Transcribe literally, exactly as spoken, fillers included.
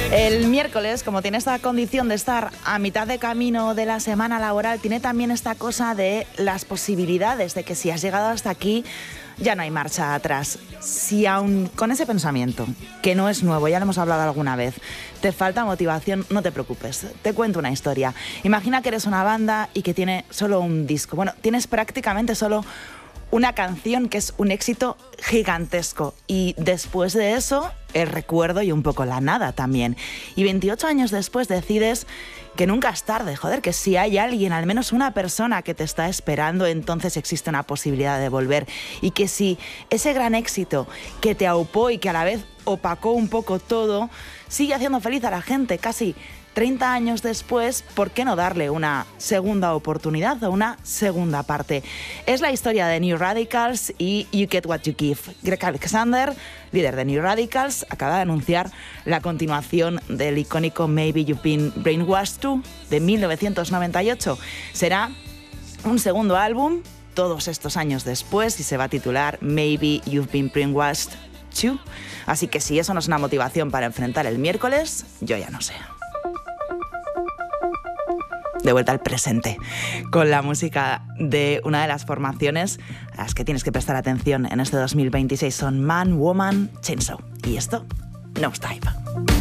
El miércoles, como tiene esta condición de estar a mitad de camino de la semana laboral, tiene también esta cosa de las posibilidades de que si has llegado hasta aquí, ya no hay marcha atrás. Si aún con ese pensamiento, que no es nuevo, ya lo hemos hablado alguna vez, te falta motivación, no te preocupes. Te cuento una historia. Imagina que eres una banda y que tiene solo un disco. Bueno, tienes prácticamente solo una canción que es un éxito gigantesco. Y después de eso, el recuerdo y un poco la nada también. Y veintiocho años después decides que nunca es tarde, joder, que si hay alguien, al menos una persona que te está esperando, entonces existe una posibilidad de volver. Y que si ese gran éxito que te aupó y que a la vez opacó un poco todo, sigue haciendo feliz a la gente casi treinta años después, ¿por qué no darle una segunda oportunidad o una segunda parte? Es la historia de New Radicals y You Get What You Give. Greg Alexander, líder de New Radicals, acaba de anunciar la continuación del icónico Maybe You've Been Brainwashed Too de mil novecientos noventa y ocho. Será un segundo álbum todos estos años después y se va a titular Maybe You've Been Brainwashed Too. Así que si eso no es una motivación para enfrentar el miércoles, yo ya no sé. De vuelta al presente, con la música de una de las formaciones a las que tienes que prestar atención en este dos mil veintiséis. Son Man, Woman, Chainsaw. Y esto, Nosedive.